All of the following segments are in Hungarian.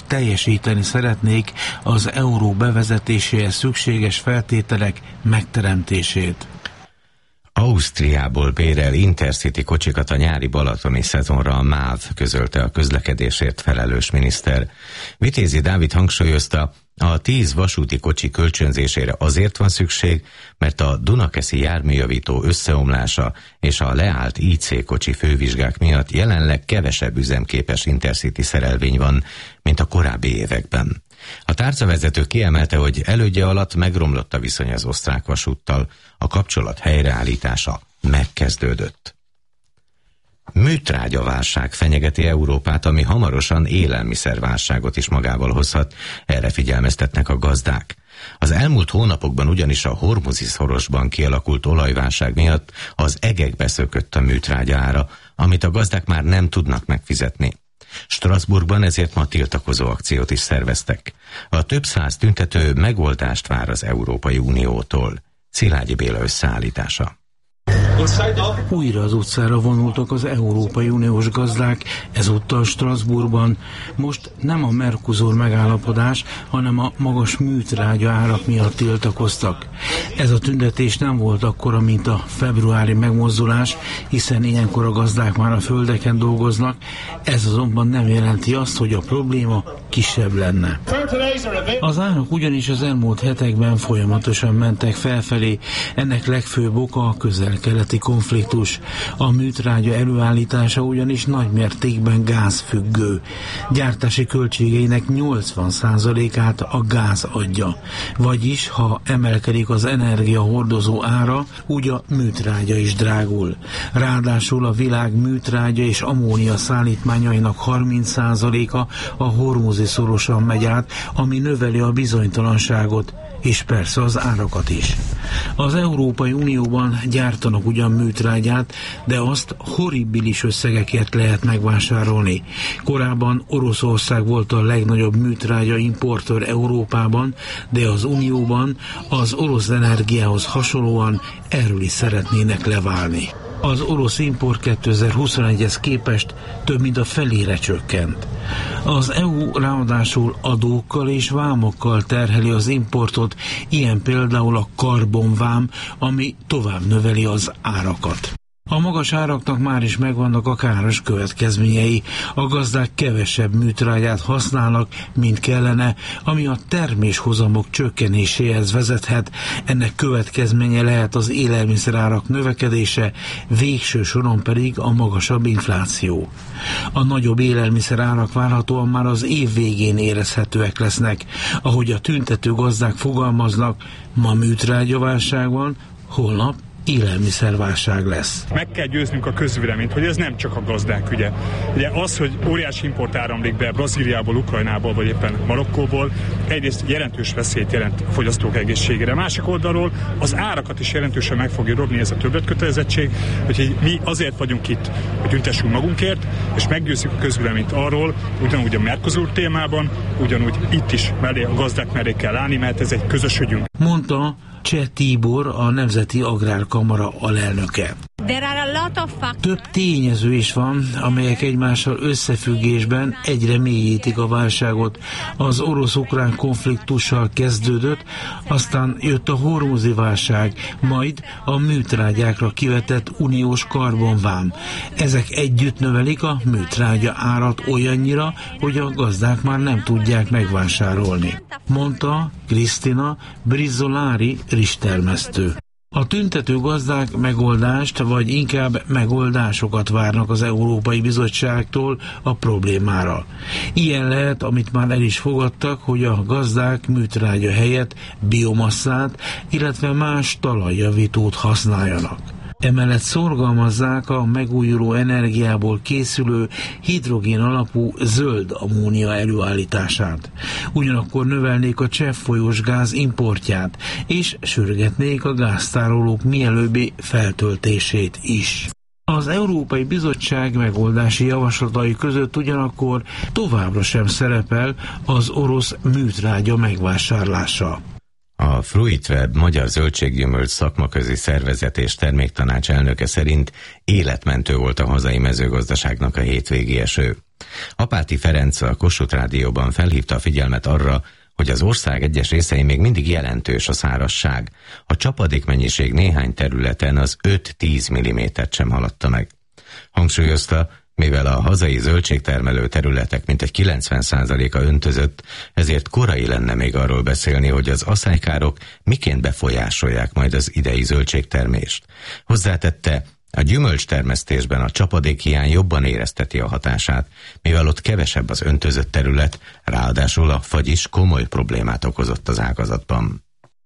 teljesíteni szeretnék az euró bevezetéséhez szükséges feltételek megteremtését. Ausztriából bérel Intercity kocsikat a nyári balatoni szezonra a MÁV, közölte a közlekedésért felelős miniszter. Vitézi Dávid hangsúlyozta, a 10 vasúti kocsi kölcsönzésére azért van szükség, mert a Dunakeszi járműjavító összeomlása és a leállt IC kocsi fővizsgák miatt jelenleg kevesebb üzemképes Intercity szerelvény van, mint a korábbi években. A tárcavezető kiemelte, hogy elődje alatt megromlott a viszony az osztrák vasúttal, a kapcsolat helyreállítása megkezdődött. Műtrágyaválság fenyegeti Európát, ami hamarosan élelmiszerválságot is magával hozhat, erre figyelmeztetnek a gazdák. Az elmúlt hónapokban ugyanis a Hormuzi-szorosban kialakult olajválság miatt az egekbe szökött a műtrágya ára, amit a gazdák már nem tudnak megfizetni. Strasbourgban ezért ma tiltakozó akciót is szerveztek. A több száz tüntető megoldást vár az Európai Uniótól. Szilágyi Béla összeállítása. Újra az utcára vonultak az Európai Uniós gazdák, ezúttal Strasbourgban. Most nem a Mercosur megállapodás, hanem a magas műtrágya árak miatt tiltakoztak. Ez a tüntetés nem volt akkora, mint a februári megmozdulás, hiszen ilyenkor a gazdák már a földeken dolgoznak, ez azonban nem jelenti azt, hogy a probléma kisebb lenne. Az árak ugyanis az elmúlt hetekben folyamatosan mentek felfelé, ennek legfőbb oka a közel-keleti konfliktus. A műtrágya előállítása ugyanis nagy mértékben gázfüggő. Gyártási költségeinek 80%-át a gáz adja. Vagyis, ha emelkedik az energiahordozó ára, úgy a műtrágya is drágul. Ráadásul a világ műtrágya és ammónia szállítmányainak 30%-a a Hormuzi-szoroson megy át, ami növeli a bizonytalanságot, és persze az árakat is. Az Európai Unióban gyártanak ugyan műtrágyát, de azt horribilis összegekért lehet megvásárolni. Korábban Oroszország volt a legnagyobb műtrágya importőr Európában, de az Unióban az orosz energiához hasonlóan erről is szeretnének leválni. Az orosz import 2021-hez képest több mint a felére csökkent. Az EU ráadásul adókkal és vámokkal terheli az importot, ilyen például a karbonvám, ami tovább növeli az árakat. A magas áraknak már is megvannak a káros következményei. A gazdák kevesebb műtrágyát használnak, mint kellene, ami a terméshozamok csökkenéséhez vezethet. Ennek következménye lehet az élelmiszerárak növekedése, végső soron pedig a magasabb infláció. A nagyobb élelmiszerárak várhatóan már az év végén érezhetőek lesznek. Ahogy a tüntető gazdák fogalmaznak, ma műtrágyaválság van, holnap élelmiszerválság lesz. Meg kell győznünk a közvéleményt, hogy ez nem csak a gazdák ügye. Ugye az, hogy óriási import áramlik be Brazíliából, Ukrajnából, vagy éppen Marokkóból, egyrészt jelentős veszélyt jelent a fogyasztók egészségére. Másik oldalról az árakat is jelentősen meg fogja dobni ez a többletkötelezettség, úgyhogy mi azért vagyunk itt, hogy tüntessünk magunkért, és meggyőzzük a közvéleményt arról, ugyanúgy a Mercosur témában, ugyanúgy itt is a gazdák mellé kell állni, mert ez egy közös ügyünk. Mondta Cseh Tibor, a Nemzeti Agrárkamara alelnöke. Több tényező is van, amelyek egymással összefüggésben egyre mélyítik a válságot. Az orosz-ukrán konfliktussal kezdődött, aztán jött a hormuzi válság, majd a műtrágyákra kivetett uniós karbonvám. Ezek együtt növelik a műtrágya árat olyannyira, hogy a gazdák már nem tudják megvásárolni, mondta Krisztina Brizzolari rizstermesztő. A tüntető gazdák megoldást, vagy inkább megoldásokat várnak az Európai Bizottságtól a problémára. Ilyen lehet, amit már el is fogadtak, hogy a gazdák műtrágya helyett biomasszát, illetve más talajjavítót használjanak. Emellett szorgalmazzák a megújuló energiából készülő hidrogén alapú zöld ammónia előállítását. Ugyanakkor növelnék a cseppfolyós gáz importját, és sürgetnék a gáztárolók mielőbbi feltöltését is. Az Európai Bizottság megoldási javaslatai között ugyanakkor továbbra sem szerepel az orosz műtrágya megvásárlása. A Fruitweb Magyar Zöldséggyümölcs Szakmaközi Szervezet és Terméktanács elnöke szerint életmentő volt a hazai mezőgazdaságnak a hétvégi eső. Apáti Ferenc a Kossuth Rádióban felhívta a figyelmet arra, hogy az ország egyes részein még mindig jelentős a szárazság. A csapadékmennyiség néhány területen az 5-10 mm-t sem haladta meg. Hangsúlyozta, mivel a hazai zöldségtermelő területek mintegy 90%-a öntözött, ezért korai lenne még arról beszélni, hogy az aszálykárok miként befolyásolják majd az idei zöldségtermést. Hozzátette, a gyümölcstermesztésben a csapadékhiány jobban érezteti a hatását, mivel ott kevesebb az öntözött terület, ráadásul a fagy is komoly problémát okozott az ágazatban.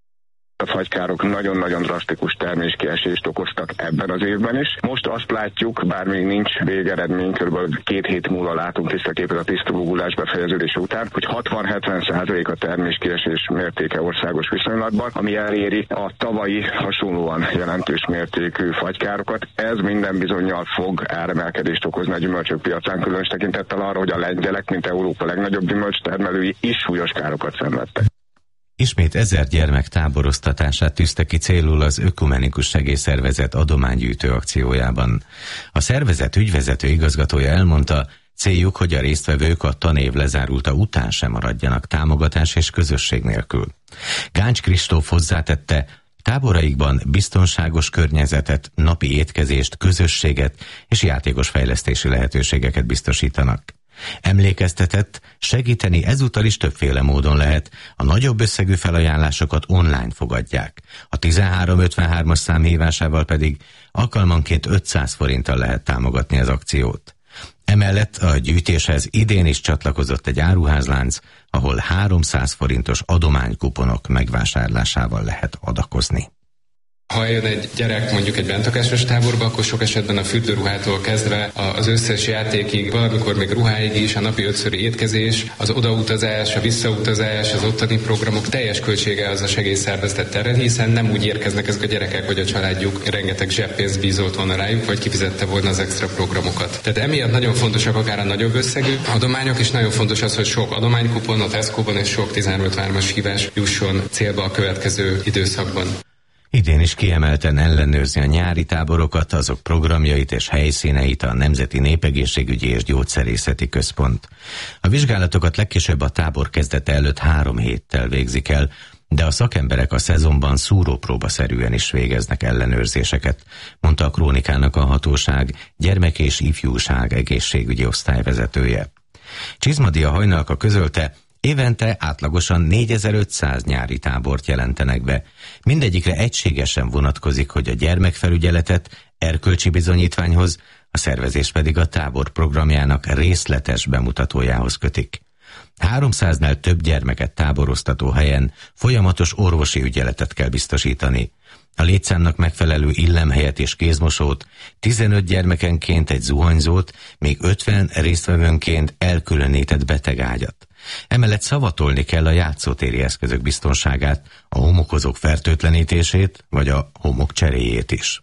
A fagykárok nagyon-nagyon drasztikus terméskiesést okoztak ebben az évben is. Most azt látjuk, bár még nincs végeredmény, kb. 2 hét múlva látunk tiszta képet a tiszta bugulás befejeződése után, hogy 60-70% a terméskiesés mértéke országos viszonylatban, ami eléri a tavalyi hasonlóan jelentős mértékű fagykárokat. Ez minden bizonnyal fog áremelkedést okozni a gyümölcsök piacán, különös tekintettel arra, hogy a lengyelek, mint Európa legnagyobb gyümölcstermelői is súlyos károkat szenvedtek. Ismét 1000 gyermek táboroztatását tűzte ki célul az Ökumenikus Segélyszervezet adománygyűjtő akciójában. A szervezet ügyvezető igazgatója elmondta, céljuk, hogy a résztvevők a tanév lezárulta után sem maradjanak támogatás és közösség nélkül. Gáncs Kristóf hozzátette, táboraikban biztonságos környezetet, napi étkezést, közösséget és játékos fejlesztési lehetőségeket biztosítanak. Emlékeztetett, segíteni ezúttal is többféle módon lehet, a nagyobb összegű felajánlásokat online fogadják. A 1353-as szám hívásával pedig alkalmanként 500 forinttal lehet támogatni az akciót. Emellett a gyűjtéshez idén is csatlakozott egy áruházlánc, ahol 300 forintos adománykuponok megvásárlásával lehet adakozni. Ha jön egy gyerek mondjuk egy bentlakásos táborba, akkor sok esetben a fürdőruhától kezdve az összes játékig, valamikor még ruháig is, a napi 5-szöri étkezés, az odautazás, a visszautazás, az ottani programok teljes költsége az a segélyszervezetet terhel, hiszen nem úgy érkeznek ezek a gyerekek, hogy a családjuk rengeteg zseppénzt bízolt volna rájuk, vagy kifizette volna az extra programokat. Tehát emiatt nagyon fontosak akár a nagyobb összegű adományok, és nagyon fontos az, hogy sok adománykupon a Tesco-ban és sok 1353-as hívás jusson célba a következő időszakban. Idén is kiemelten ellenőrzi a nyári táborokat, azok programjait és helyszíneit a Nemzeti Népegészségügyi és Gyógyszerészeti Központ. A vizsgálatokat legkésőbb a tábor kezdete előtt 3 héttel végzik el, de a szakemberek a szezonban szúrópróbaszerűen is végeznek ellenőrzéseket, mondta a Krónikának a hatóság gyermek- és ifjúság egészségügyi osztályvezetője. Csizmadia Hajnalka közölte, évente átlagosan 4500 nyári tábort jelentenek be. Mindegyikre egységesen vonatkozik, hogy a gyermekfelügyeletet erkölcsi bizonyítványhoz, a szervezés pedig a tábor programjának részletes bemutatójához kötik. 300-nál több gyermeket táboroztató helyen folyamatos orvosi ügyeletet kell biztosítani. A létszámnak megfelelő illemhelyet és kézmosót, 15 gyermekenként egy zuhanyzót, még 50 résztvevőnként elkülönített betegágyat. Emellett szavatolni kell a játszótéri eszközök biztonságát, a homokozók fertőtlenítését, vagy a homok cseréjét is.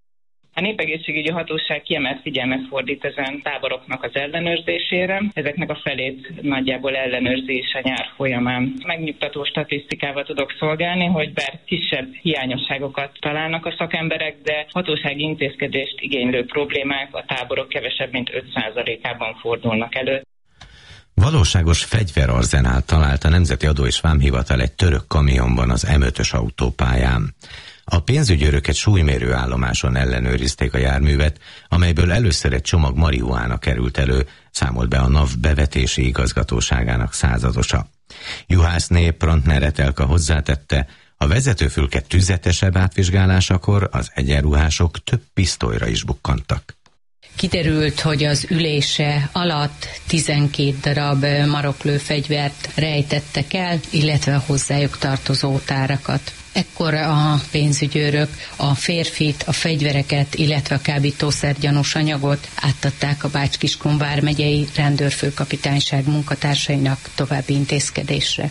A Népegészségügyi Hatóság kiemelt figyelmet fordít ezen táboroknak az ellenőrzésére. Ezeknek a felét nagyjából ellenőrzés a nyár folyamán. Megnyugtató statisztikával tudok szolgálni, hogy bár kisebb hiányosságokat találnak a szakemberek, de hatósági intézkedést igénylő problémák a táborok kevesebb mint 5%-ában fordulnak elő. Valóságos fegyverarzenát talált a Nemzeti Adó és Vámhivatal egy török kamionban az M5-ös autópályán. A pénzügyőrök egy súlymérő állomáson ellenőrizték a járművet, amelyből először egy csomag marihuána került elő, számolt be a NAV bevetési igazgatóságának századosa. Juhászné Prantner Etelka hozzátette, a vezetőfülke tüzetesebb átvizsgálásakor az egyenruhások több pisztolyra is bukkantak. Kiderült, hogy az ülése alatt 12 darab maroklőfegyvert rejtettek el, illetve a hozzájuk tartozó tárakat. Ekkor a pénzügyőrök a férfit, a fegyvereket, illetve a kábítószergyanús anyagot átadták a Bács-Kiskun vármegyei rendőrfőkapitányság munkatársainak további intézkedésre.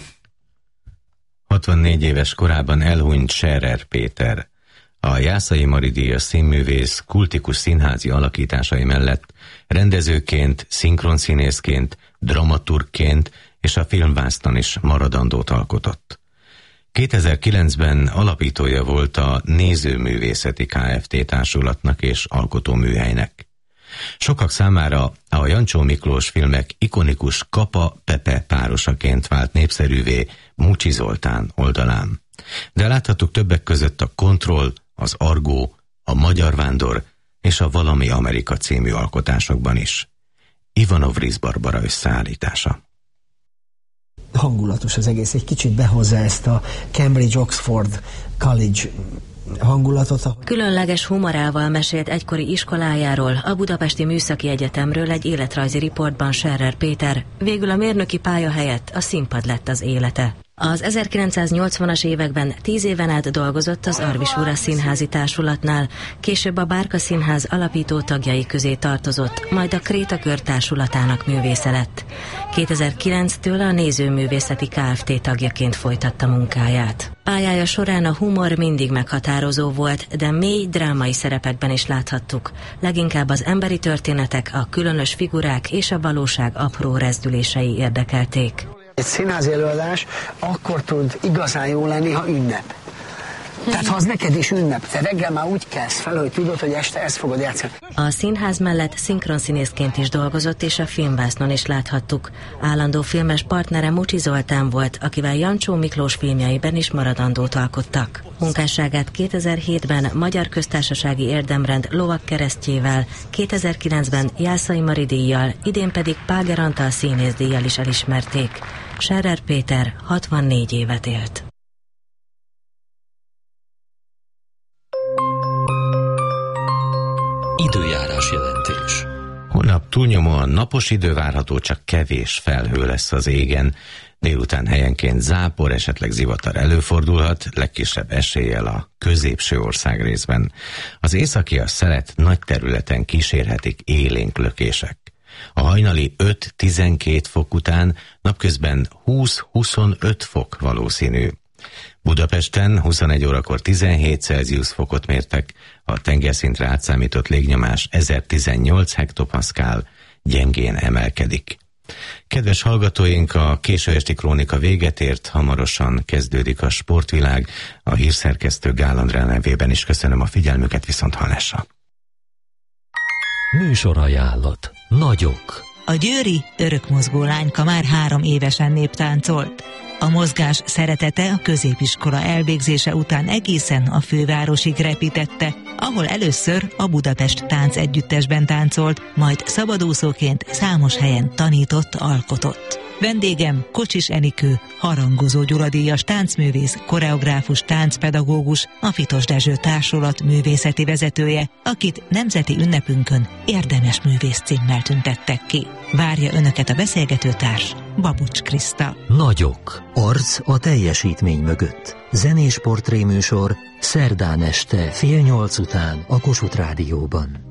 64 éves korában elhunyt Scherer Péter. A Jászai Mari díjas színművész kultikus színházi alakításai mellett rendezőként, szinkronszínészként, dramaturgként és a filmvásznon is maradandót alkotott. 2009-ben alapítója volt a Nézőművészeti Kft. Társulatnak és alkotóműhelynek. Sokak számára a Jancsó Miklós filmek ikonikus Kapa-Pepe párosaként vált népszerűvé Mucsi Zoltán oldalán. De láthattuk többek között a Kontroll, az Argó, a Magyar Vándor és a Valami Amerika című alkotásokban is. Ivanov Risz Barbara összeállítása. Hangulatos az egész, egy kicsit behozza ezt a Cambridge-Oxford College hangulatot. Különleges humorával mesélt egykori iskolájáról, a Budapesti Műszaki Egyetemről egy életrajzi riportban Scherrer Péter, végül a mérnöki pálya helyett a színpad lett az élete. Az 1980-as években 10 éven át dolgozott az Arvis-Ura Színházi Társulatnál, később a Bárka Színház alapító tagjai közé tartozott, majd a Krétakör Társulatának művésze lett. 2009-től a Nézőművészeti Kft. Tagjaként folytatta munkáját. Pályája során a humor mindig meghatározó volt, de mély drámai szerepekben is láthattuk. Leginkább az emberi történetek, a különös figurák és a valóság apró rezdülései érdekelték. Egy színházi előadás akkor tud igazán jó lenni, ha ünnep. Tehát ha az neked is ünnep, te reggel már úgy kelsz fel, hogy tudod, hogy este ezt fogod játszani. A színház mellett szinkronszínészként is dolgozott, és a filmvásznon is láthattuk. Állandó filmes partnere Mucsi Zoltán volt, akivel Jancsó Miklós filmjeiben is maradandót alkottak. Munkásságát 2007-ben Magyar Köztársasági Érdemrend lovagkeresztjével, 2009-ben Jászai Mari díjjal, idén pedig Páger Antal színészdíjjal is elismerték. Scherrer Péter 64 évet élt. Időjárás jelentés. Holnap túlnyomóan napos idő várható, csak kevés felhő lesz az égen. Délután helyenként zápor, esetleg zivatar előfordulhat, legkisebb eséllyel a középső országrészben. Az északi szelet nagy területen kísérhetik élénk lökések. A hajnali 5-12 fok után napközben 20-25 fok valószínű. Budapesten 21 órakor 17 Celsius fokot mértek, a tengerszintre átszámított légnyomás 1018 hektopaszkál, gyengén emelkedik. Kedves hallgatóink, a késő esti krónika véget ért, hamarosan kezdődik a sportvilág. A hírszerkesztő Gál Andrá nevében is köszönöm a figyelmüket, viszonthallásra. Műsorajánlat. Nagyok. A győri örökmozgó lányka már 3 évesen néptáncolt. A mozgás szeretete a középiskola elvégzése után egészen a fővárosig repítette, ahol először a Budapest Tánc Együttesben táncolt, majd szabadúszóként számos helyen tanított, alkotott. Vendégem Kocsis Enikő, Harangozó Gyula díjas táncművész, koreográfus, táncpedagógus, a Fitos Dezső Társulat művészeti vezetője, akit nemzeti ünnepünkön érdemes művész címmel tüntettek ki. Várja önöket a beszélgetőtárs, Babucs Kriszta. Nagyok. Arc a teljesítmény mögött. Zenés portréműsor szerdán este 7:30 után a Kossuth Rádióban.